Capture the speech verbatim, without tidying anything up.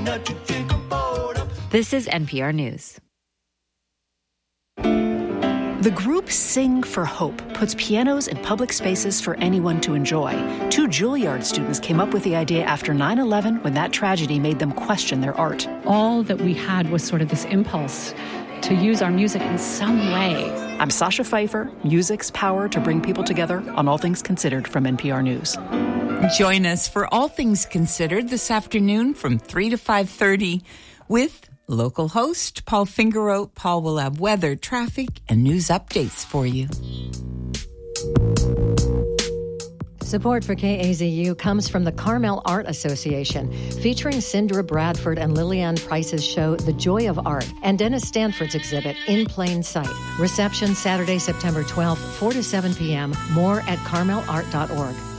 This is N P R News. The group Sing for Hope puts pianos in public spaces for anyone to enjoy. Two Juilliard students came up with the idea after nine eleven when that tragedy made them question their art. All that we had was sort of this impulse to use our music in some way. I'm Sasha Pfeiffer. Music's power to bring people together on All Things Considered from N P R News. Join us for All Things Considered this afternoon from three to five thirty with local host Paul Fingerow. Paul will have weather, traffic, and news updates for you. Support for K A Z U comes from the Carmel Art Association, featuring Cindra Bradford and Lillian Price's show The Joy of Art and Dennis Stanford's exhibit In Plain Sight. Reception Saturday, September twelfth, four to seven p.m. More at carmel art dot org.